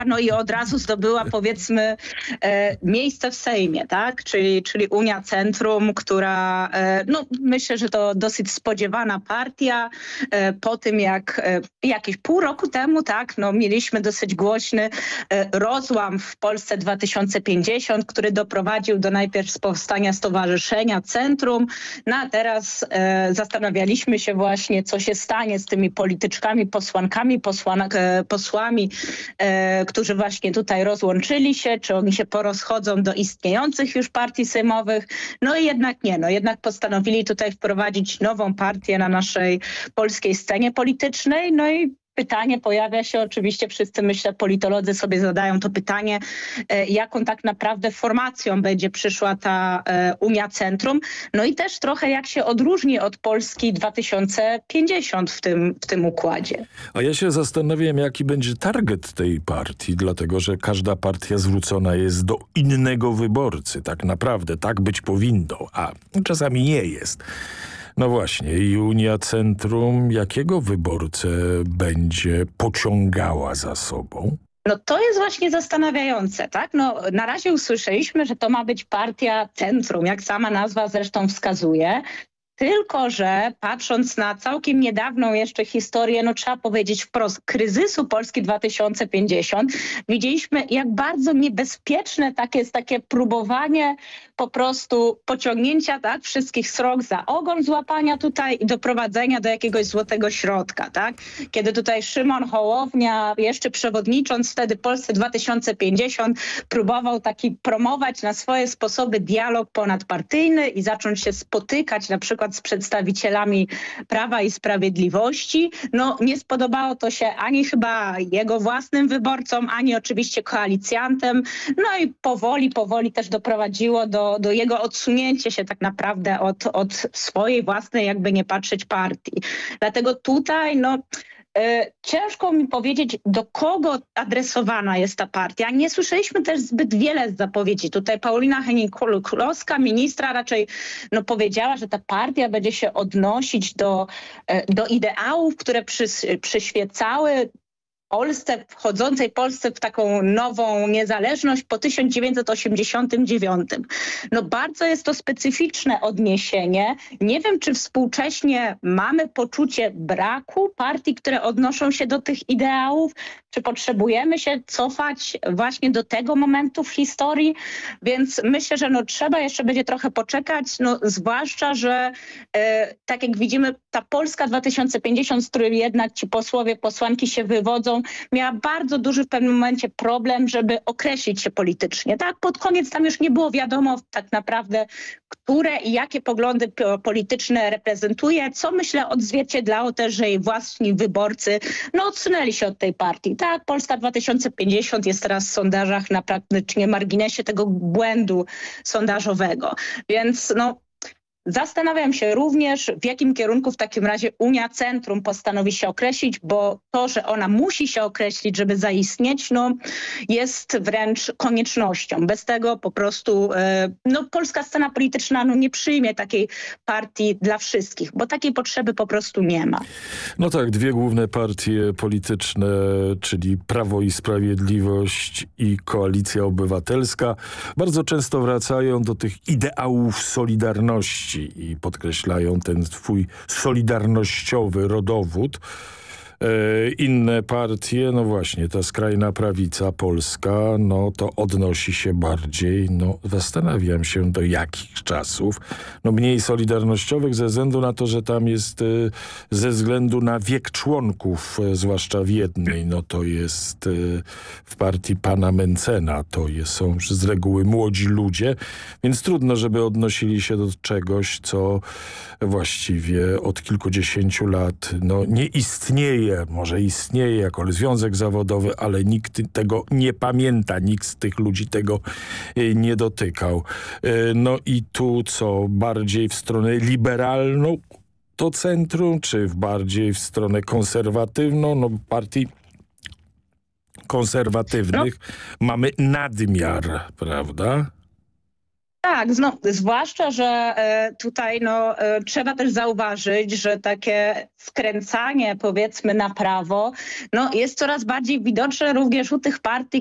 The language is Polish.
no i od razu zdobyła, powiedzmy, miejsce w Sejmie, tak? Czyli Unia Centrum, która, no myślę, że to dosyć spodziewana partia. Po tym, jak jakieś pół roku temu, tak, no mieliśmy dosyć głośny rozłam w Polsce 2050, który doprowadził do najpierw powstania Stowarzyszenia Centrum, no a teraz zastanawialiśmy się właśnie, co się stanie z tymi polityczkami, posłankami, posłami, którzy właśnie tutaj rozłączyli się, czy oni się porozchodzą do istniejących już partii sejmowych. No i jednak nie, no jednak postanowili tutaj wprowadzić nową partię na naszej polskiej scenie politycznej. No i pytanie pojawia się, oczywiście wszyscy, myślę, politolodzy sobie zadają to pytanie, jaką tak naprawdę formacją będzie przyszła ta Unia Centrum. No i też trochę jak się odróżni od Polski 2050 w tym układzie. A ja się zastanawiam, jaki będzie target tej partii, dlatego że każda partia zwrócona jest do innego wyborcy. Tak naprawdę, tak być powinno, a czasami nie jest. No właśnie, i Unia Centrum jakiego wyborcę będzie pociągała za sobą? No to jest właśnie zastanawiające, tak? No na razie usłyszeliśmy, że to ma być partia Centrum, jak sama nazwa zresztą wskazuje. Tylko że patrząc na całkiem niedawną jeszcze historię, no trzeba powiedzieć wprost, kryzysu Polski 2050, widzieliśmy, jak bardzo niebezpieczne jest takie próbowanie po prostu pociągnięcia, tak, wszystkich srok za ogon, złapania tutaj i doprowadzenia do jakiegoś złotego środka, tak? Kiedy tutaj Szymon Hołownia, jeszcze przewodnicząc wtedy Polsce 2050, próbował taki promować na swoje sposoby dialog ponadpartyjny i zacząć się spotykać na przykład z przedstawicielami Prawa i Sprawiedliwości. No nie spodobało to się ani chyba jego własnym wyborcom, ani oczywiście koalicjantem. No i powoli też doprowadziło do jego odsunięcia się tak naprawdę od swojej własnej, jakby nie patrzeć, partii. Dlatego tutaj ciężko mi powiedzieć, do kogo adresowana jest ta partia. Nie słyszeliśmy też zbyt wiele z zapowiedzi. Tutaj Paulina Hennig-Kloska, ministra, raczej powiedziała, że ta partia będzie się odnosić do ideałów, które przyświecały wchodzącej Polsce w taką nową niezależność po 1989. No bardzo jest to specyficzne odniesienie. Nie wiem, czy współcześnie mamy poczucie braku partii, które odnoszą się do tych ideałów, czy potrzebujemy się cofać właśnie do tego momentu w historii, więc myślę, że trzeba jeszcze będzie trochę poczekać, zwłaszcza, że tak jak widzimy, ta Polska 2050, z której jednak ci posłowie, posłanki się wywodzą, miała bardzo duży w pewnym momencie problem, żeby określić się politycznie. Tak, pod koniec tam już nie było wiadomo tak naprawdę, które i jakie poglądy polityczne reprezentuje, co myślę odzwierciedlało też, że jej własni wyborcy odsunęli się od tej partii. Tak, Polska 2050 jest teraz w sondażach na praktycznie marginesie tego błędu sondażowego. Więc zastanawiam się również, w jakim kierunku w takim razie Unia Centrum postanowi się określić, bo to, że ona musi się określić, żeby zaistnieć, jest wręcz koniecznością. Bez tego po prostu polska scena polityczna nie przyjmie takiej partii dla wszystkich, bo takiej potrzeby po prostu nie ma. No tak, dwie główne partie polityczne, czyli Prawo i Sprawiedliwość i Koalicja Obywatelska, bardzo często wracają do tych ideałów solidarności i podkreślają ten swój solidarnościowy rodowód. Inne partie, właśnie ta skrajna prawica polska, to odnosi się bardziej, zastanawiam się do jakich czasów, mniej solidarnościowych ze względu na to, że tam jest ze względu na wiek członków, zwłaszcza w jednej, to jest w partii pana Mencena, są z reguły młodzi ludzie, więc trudno, żeby odnosili się do czegoś, co właściwie od kilkudziesięciu lat nie istnieje. Może istnieje jako związek zawodowy, ale nikt tego nie pamięta, nikt z tych ludzi tego nie dotykał. I tu co bardziej w stronę liberalną to centrum, czy bardziej w stronę konserwatywną, partii konserwatywnych mamy nadmiar, prawda? Tak, zwłaszcza, że tutaj trzeba też zauważyć, że takie skręcanie powiedzmy na prawo jest coraz bardziej widoczne również u tych partii,